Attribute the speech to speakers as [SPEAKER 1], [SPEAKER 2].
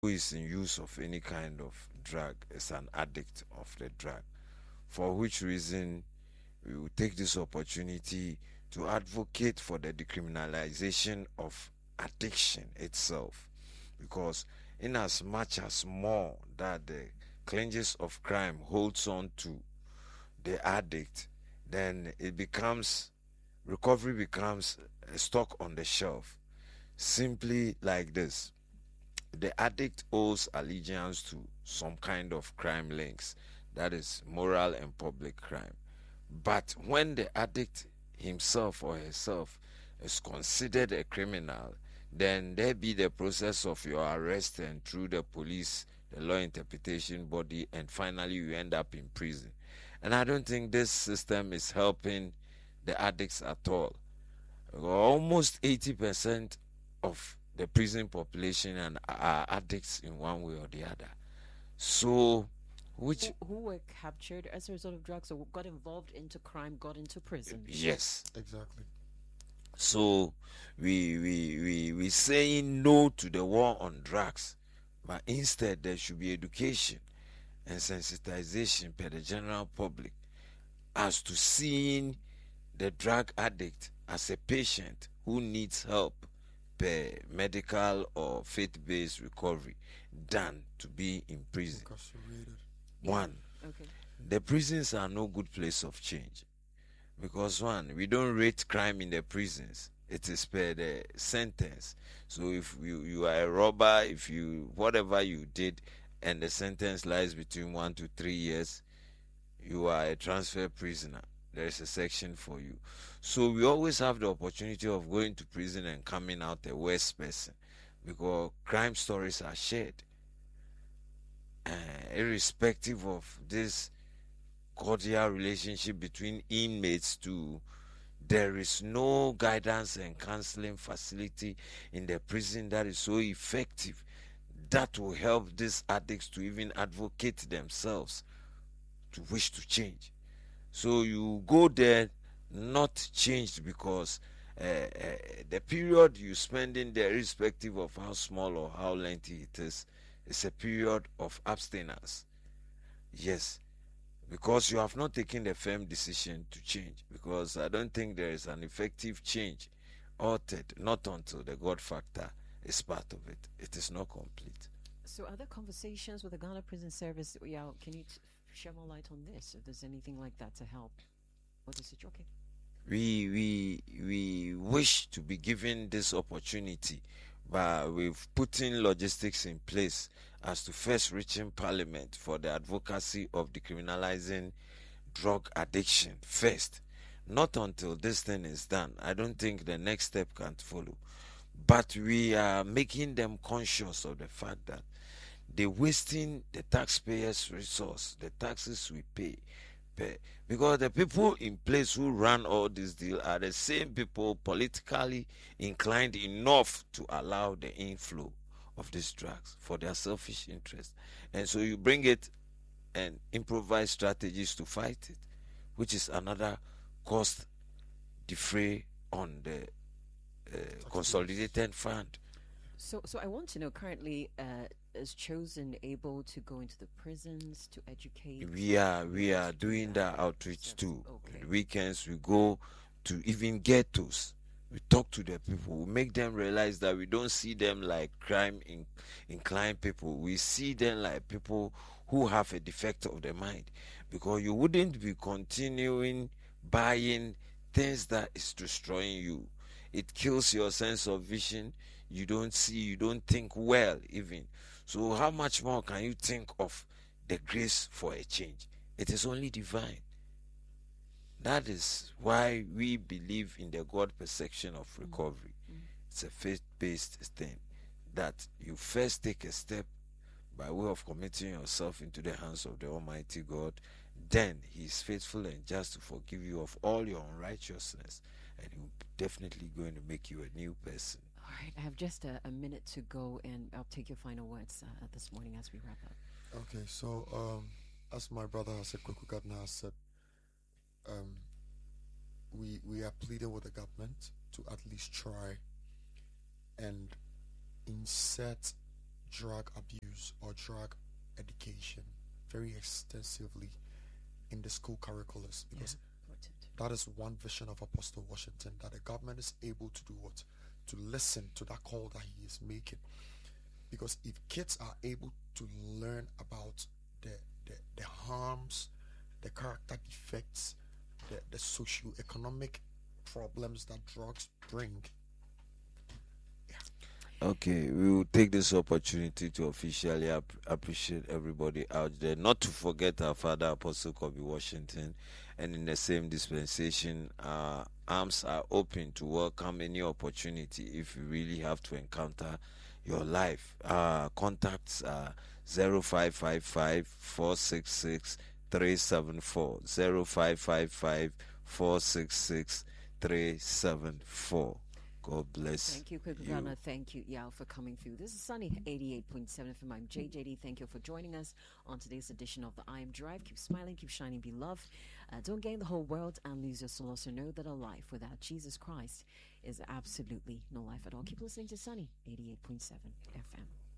[SPEAKER 1] who is in use of any kind of drug is an addict of the drug. For which reason, we will take this opportunity to advocate for the decriminalization of addiction itself. Because, in as much as more that the clutches of crime holds on to the addict, then it becomes recovery becomes a stock on the shelf. Simply like this: the addict owes allegiance to some kind of crime links, that is moral and public crime. But when the addict himself or herself is considered a criminal, then there be the process of your arrest and through the police, the law interpretation body, and finally you end up in prison. And I don't think this system is helping the addicts at all. Almost 80% of the prison population and are addicts in one way or the other. So, which
[SPEAKER 2] who were captured as a result of drugs or got involved into crime got into prison.
[SPEAKER 1] yes.
[SPEAKER 3] Exactly.
[SPEAKER 1] So we saying no to the war on drugs, but instead there should be education and sensitization by the general public as to seeing the drug addict as a patient who needs help per medical or faith-based recovery than to be in prison.
[SPEAKER 3] Incarcerated.
[SPEAKER 1] One,
[SPEAKER 2] Okay.
[SPEAKER 1] the prisons are no good place of change because one, we don't rate crime in the prisons. It is per the sentence. So if you are a robber, if you whatever you did, and the sentence lies between 1 to 3 years, you are a transfer prisoner. There is a section for you. So we always have the opportunity of going to prison and coming out a worse person because crime stories are shared. Irrespective of this cordial relationship between inmates too, there is no guidance and counseling facility in the prison that is so effective that will help these addicts to even advocate themselves to wish to change. So you go there not changed because the period you spend in there, irrespective of how small or how lengthy it is a period of abstinence. Yes, because you have not taken the firm decision to change. Because I don't think there is an effective change altered, not until the God factor is part of it. It is not complete.
[SPEAKER 2] So, other conversations with the Ghana Prison Service, yeah, can you shed more light on this? If there's anything like that to help with the situation? Okay.
[SPEAKER 1] We wish to be given this opportunity, but we've put in logistics in place as to first reaching Parliament for the advocacy of decriminalizing drug addiction first. Not until this thing is done, I don't think the next step can follow. But we are making them conscious of the fact that they're wasting the taxpayers' resource, the taxes we pay. Because the people in place who run all this deal are the same people politically inclined enough to allow the inflow of these drugs for their selfish interest. And so you bring it and improvise strategies to fight it, which is another cost defray on the consolidated fund.
[SPEAKER 2] So I want to know currently, is Chosen able to go into the prisons to educate?
[SPEAKER 1] We are doing that outreach too.
[SPEAKER 2] Okay.
[SPEAKER 1] Weekends we go to even ghettos. We talk to the people. We make them realize that we don't see them like inclined people. We see them like people who have a defect of the mind. Because you wouldn't be continuing buying things that is destroying you. It kills your sense of vision. You don't see, you don't think well even. So how much more can you think of the grace for a change? It is only divine. That is why we believe in the God perception of recovery. It's a faith-based thing that you first take a step by way of committing yourself into the hands of the Almighty God. Then He is faithful and just to forgive you of all your unrighteousness, and He's definitely going to make you a new person.
[SPEAKER 2] All right, I have just a minute to go, and I'll take your final words this morning as we wrap up.
[SPEAKER 3] Okay, so as my brother has said, Kweku Gardner has said, we are pleading with the government to at least try and insert drug abuse or drug education very extensively in the school curriculums, because that is one vision of Apostle Washington, that the government is able to do what? To listen to that call that he is making. Because if kids are able to learn about the harms, the character defects, the socio-economic problems that drugs bring.
[SPEAKER 1] Okay, we will take this opportunity to officially appreciate everybody out there. Not to forget our father, Apostle Kobe Washington. And in the same dispensation, our arms are open to welcome any opportunity if you really have to encounter your life. Contacts are 0555 466 374. 0555 466 374. God bless.
[SPEAKER 2] Thank you, Kwekugana. Thank you, Yao, for coming through. This is Sunny 88.7 FM. I'm JJD. Thank you for joining us on today's edition of the I Am Drive. Keep smiling, keep shining, be loved. Don't gain the whole world and lose your soul. Also know that a life without Jesus Christ is absolutely no life at all. Keep listening to Sunny 88.7 FM.